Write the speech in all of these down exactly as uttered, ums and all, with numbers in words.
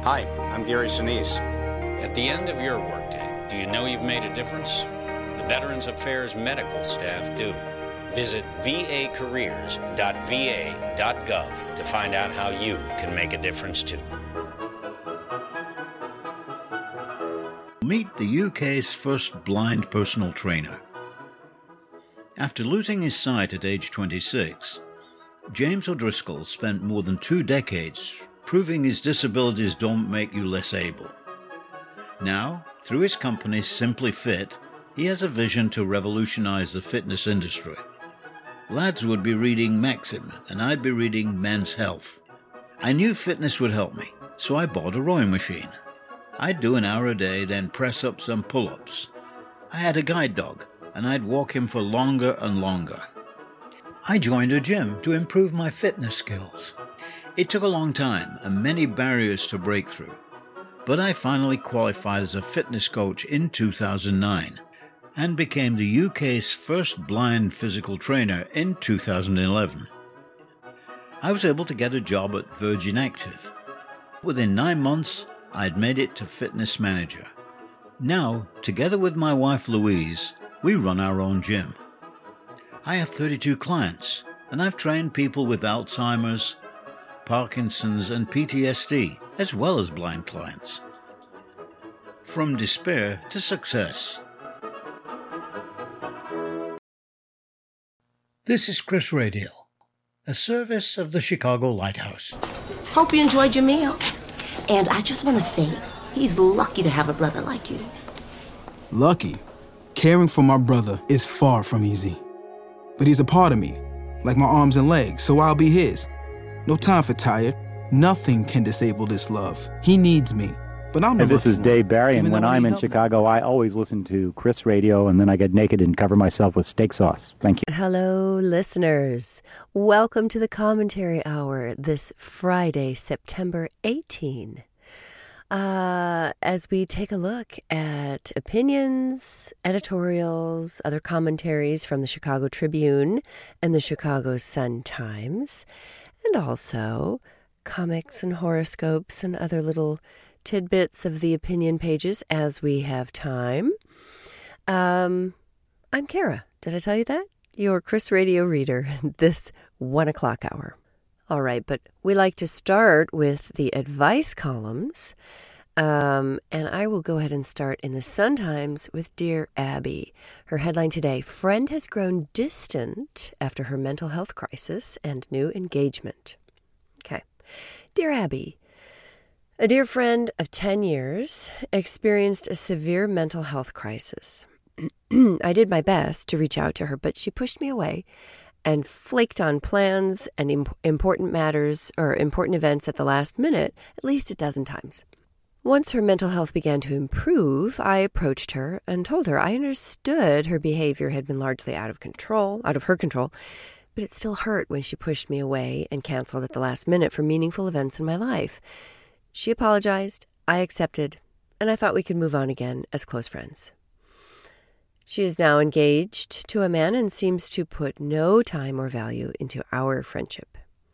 Hi, I'm Gary Sinise. At the end of your workday, do you know you've made a difference? The Veterans Affairs medical staff do. Visit v a careers dot v a dot gov to find out how you can make a difference too. Meet the U K's first blind personal trainer. After losing his sight at age twenty-six, James O'Driscoll spent more than two decades proving his disabilities don't make you less able. Now, through his company Simply Fit, he has a vision to revolutionize the fitness industry. Lads would be reading Maxim, and I'd be reading Men's Health. I knew fitness would help me, so I bought a rowing machine. I'd do an hour a day, then press ups and pull-ups. I had a guide dog, and I'd walk him for longer and longer. I joined a gym to improve my fitness skills. It took a long time and many barriers to break through, but I finally qualified as a fitness coach in two thousand nine and became the U K's first blind physical trainer in two thousand eleven. I was able to get a job at Virgin Active. Within nine months, I'd made it to fitness manager. Now, together with my wife Louise, we run our own gym. I have thirty-two clients, and I've trained people with Alzheimer's, Parkinson's, and P T S D, as well as blind clients. From despair to success. This is Chris Radio, a service of the Chicago Lighthouse. Hope you enjoyed your meal. And I just want to say, he's lucky to have a brother like you. Lucky? Caring for my brother is far from easy. But he's a part of me, like my arms and legs, so I'll be his. No time for tired. Nothing can disable this love. He needs me. But I'm the Hey, this is lucky Dave one, Barry, and even when though I'm he in helped me. Chicago, I always listen to Chris Radio, and then I get naked and cover myself with steak sauce. Thank you. Hello, listeners. Welcome to the Commentary Hour this Friday, September eighteenth. Uh, as we take a look at opinions, editorials, other commentaries from the Chicago Tribune and the Chicago Sun-Times, and also comics and horoscopes and other little tidbits of the opinion pages as we have time. Um, I'm Kara. Did I tell you that? Your Chris Radio reader this one o'clock hour. All right, but we like to start with the advice columns. Um, and I will go ahead and start in the Sun-Times with Dear Abby. Her headline today, Friend has grown distant after her mental health crisis and new engagement. Okay. Dear Abby, a dear friend of ten years experienced a severe mental health crisis. I did my best to reach out to her, but she pushed me away and flaked on plans and imp- important matters or important events at the last minute at least a dozen times. Once her mental health began to improve, I approached her and told her I understood her behavior had been largely out of control, out of her control, but it still hurt when she pushed me away and canceled at the last minute for meaningful events in my life. She apologized, I accepted, and I thought we could move on again as close friends. She is now engaged to a man and seems to put no time or value into our friendship.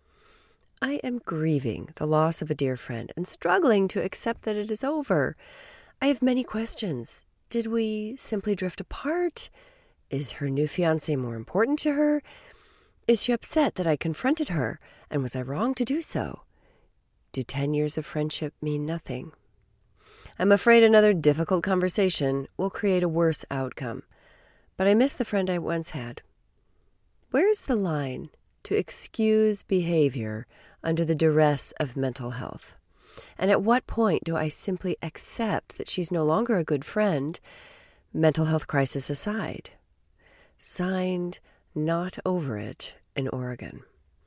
I am grieving the loss of a dear friend and struggling to accept that it is over. I have many questions. Did we simply drift apart? Is her new fiancé more important to her? Is she upset that I confronted her, and was I wrong to do so? Do ten years of friendship mean nothing? I'm afraid another difficult conversation will create a worse outcome, but I miss the friend I once had. Where is the line to excuse behavior under the duress of mental health? And at what point do I simply accept that she's no longer a good friend, mental health crisis aside? Signed, Not Over It, in Oregon.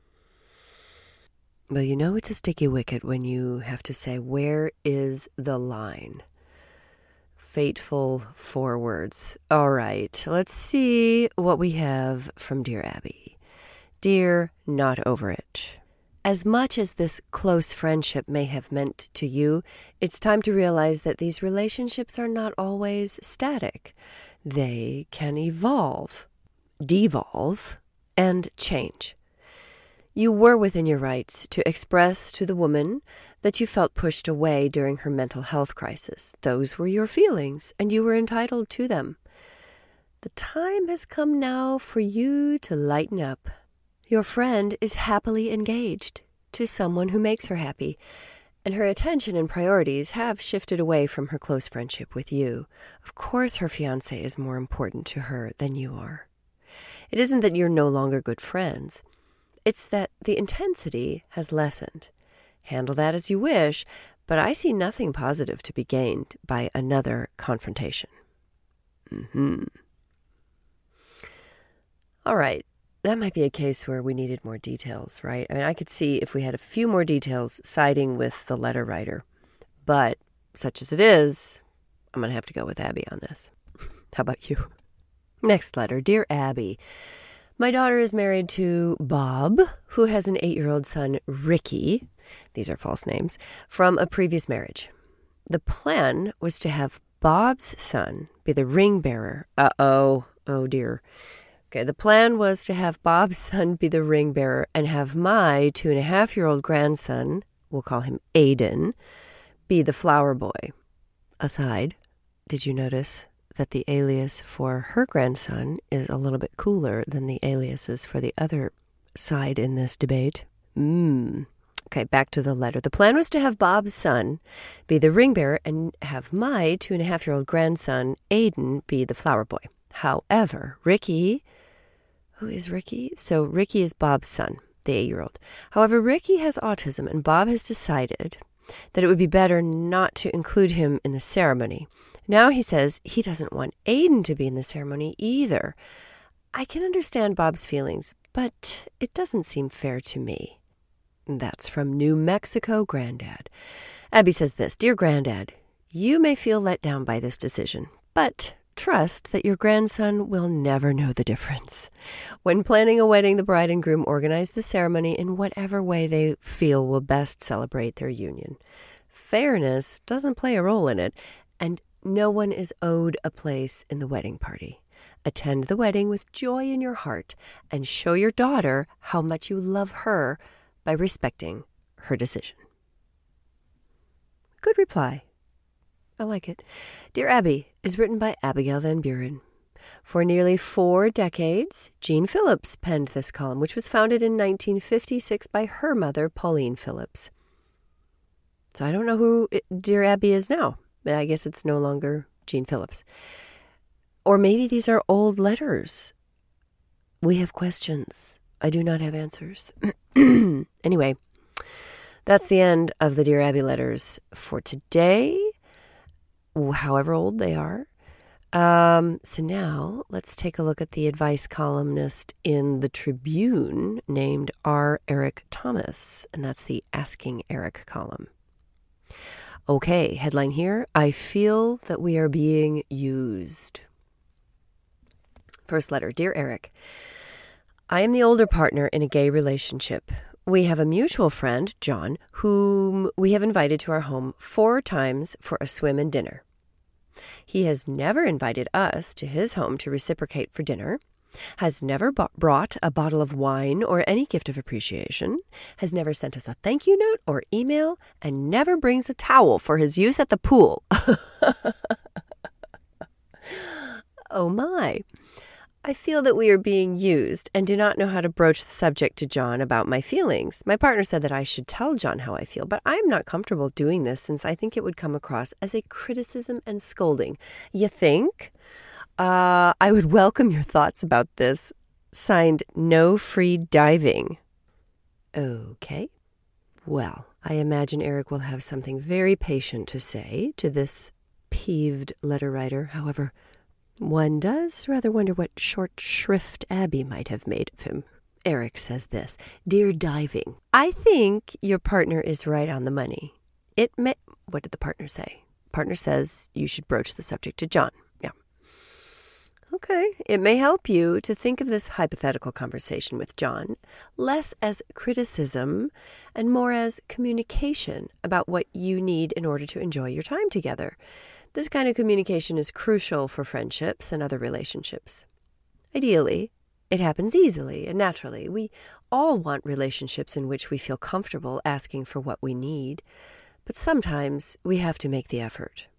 Well, you know it's a sticky wicket when you have to say, where is the line? Fateful four words. All right, let's see what we have from Dear Abby. Dear Not Over It. As much as this close friendship may have meant to you, it's time to realize that these relationships are not always static. They can evolve, devolve, and change. You were within your rights to express to the woman that you felt pushed away during her mental health crisis. Those were your feelings, and you were entitled to them. The time has come now for you to lighten up. Your friend is happily engaged to someone who makes her happy, and her attention and priorities have shifted away from her close friendship with you. Of course, her fiancé is more important to her than you are. It isn't that you're no longer good friends. It's that the intensity has lessened. Handle that as you wish, but I see nothing positive to be gained by another confrontation. Mm-hmm. All right. That might be a case where we needed more details, right? I mean, I could see if we had a few more details siding with the letter writer. But such as it is, I'm going to have to go with Abby on this. How about you? Next letter. Dear Abby, my daughter is married to Bob, who has an eight-year-old son, Ricky. These are false names, from a previous marriage. The plan was to have Bob's son be the ring bearer. Uh-oh. Oh, dear. Okay, the plan was to have Bob's son be the ring bearer and have my two-and-a-half-year-old grandson, we'll call him Aiden, be the flower boy. Aside, did you notice that the alias for her grandson is a little bit cooler than the aliases for the other side in this debate? Mmm. Okay, back to the letter. The plan was to have Bob's son be the ring bearer and have my two-and-a-half-year-old grandson, Aiden, be the flower boy. However, Ricky... Who is Ricky? So Ricky is Bob's son, the eight-year-old. However, Ricky has autism, and Bob has decided that it would be better not to include him in the ceremony. Now he says he doesn't want Aiden to be in the ceremony either. I can understand Bob's feelings, but it doesn't seem fair to me. That's from New Mexico Granddad. Abby says this, Dear Granddad, you may feel let down by this decision, but trust that your grandson will never know the difference. When planning a wedding, the bride and groom organize the ceremony in whatever way they feel will best celebrate their union. Fairness doesn't play a role in it, and no one is owed a place in the wedding party. Attend the wedding with joy in your heart and show your daughter how much you love her by respecting her decision. Good reply. I like it. Dear Abby is written by Abigail Van Buren. For nearly four decades, Jean Phillips penned this column, which was founded in nineteen fifty-six by her mother, Pauline Phillips. So I don't know who it, Dear Abby is now. I guess it's no longer Jean Phillips. Or maybe these are old letters. We have questions. I do not have answers. Anyway, that's the end of the Dear Abby letters for today, however old they are. Um, so now let's take a look at the advice columnist in the Tribune named R. Eric Thomas, and that's the Asking Eric column. Okay, headline here, I feel that we are being used. First letter, Dear Eric, I am the older partner in a gay relationship. We have a mutual friend, John, whom we have invited to our home four times for a swim and dinner. He has never invited us to his home to reciprocate for dinner, has never b- brought a bottle of wine or any gift of appreciation, has never sent us a thank you note or email, and never brings a towel for his use at the pool. Oh my. I feel that we are being used and do not know how to broach the subject to John about my feelings. My partner said that I should tell John how I feel, but I am not comfortable doing this since I think it would come across as a criticism and scolding. You think? Uh, I would welcome your thoughts about this. Signed, No Free Diving. Okay. Well, I imagine Eric will have something very patient to say to this peeved letter writer. However, one does rather wonder what short shrift Abby might have made of him. Eric says this, Dear Diving, I think your partner is right on the money. It may... What did the partner say? Partner says you should broach the subject to John. Yeah. Okay. It may help you to think of this hypothetical conversation with John less as criticism and more as communication about what you need in order to enjoy your time together. This kind of communication is crucial for friendships and other relationships. Ideally, It happens easily and naturally. We all want relationships in which we feel comfortable asking for what we need, but sometimes we have to make the effort.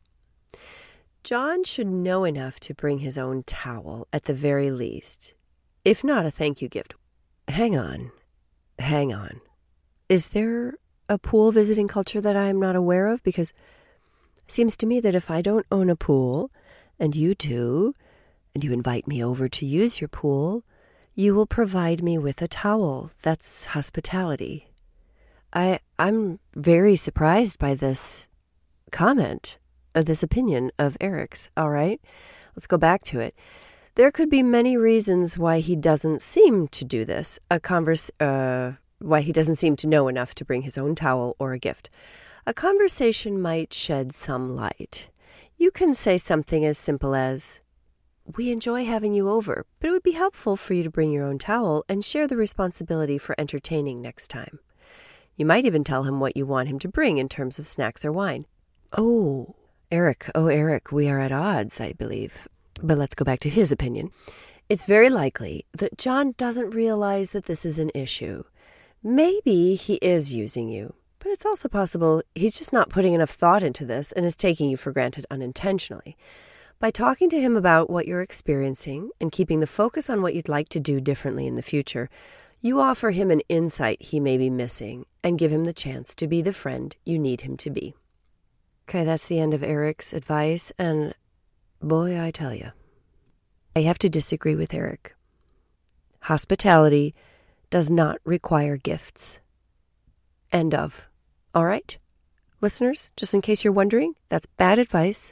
John should know enough to bring his own towel at the very least, if not a thank you gift. Hang on. Hang on. Is there a pool visiting culture that I am not aware of? Because it seems to me that if I don't own a pool, and you do, and you invite me over to use your pool, you will provide me with a towel. That's hospitality. I, I'm very surprised by this comment, uh, this opinion of Eric's. All right, let's go back to it. There could be many reasons why he doesn't seem to do this. A converse, uh, why he doesn't seem to know enough to bring his own towel or a gift. A conversation might shed some light. You can say something as simple as, "We enjoy having you over, but it would be helpful for you to bring your own towel and share the responsibility for entertaining next time." You might even tell him what you want him to bring in terms of snacks or wine. Oh, Eric, oh, Eric, we are at odds, I believe. But let's go back to his opinion. It's very likely that John doesn't realize that this is an issue. Maybe he is using you, but it's also possible he's just not putting enough thought into this and is taking you for granted unintentionally. By talking to him about what you're experiencing and keeping the focus on what you'd like to do differently in the future, you offer him an insight he may be missing and give him the chance to be the friend you need him to be. Okay, that's the end of Eric's advice, and boy, I tell you, I have to disagree with Eric. Hospitality does not require gifts. End of. All right? Listeners, just in case you're wondering, that's bad advice.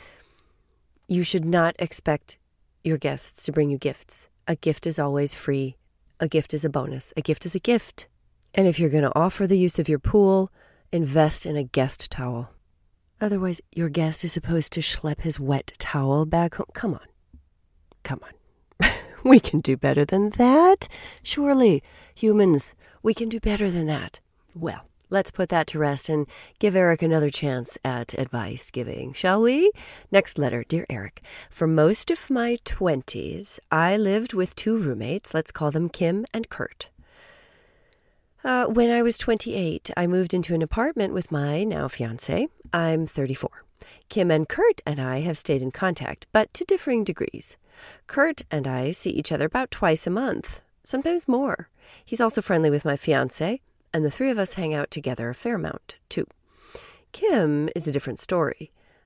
You should not expect your guests to bring you gifts. A gift is always free. A gift is a bonus. A gift is a gift. And if you're going to offer the use of your pool, invest in a guest towel. Otherwise, your guest is supposed to schlep his wet towel back home. Come on. Come on. We can do better than that. Surely, humans, we can do better than that. Well, let's put that to rest and give Eric another chance at advice giving, shall we? Next letter. Dear Eric, for most of my twenties, I lived with two roommates. Let's call them Kim and Kurt. Uh, when I was twenty-eight, I moved into an apartment with my now fiancé. I'm thirty-four. Kim and Kurt and I have stayed in contact, but to differing degrees. Kurt and I see each other about twice a month, sometimes more. He's also friendly with my fiancé, and the three of us hang out together a fair amount, too. Kim is a different story.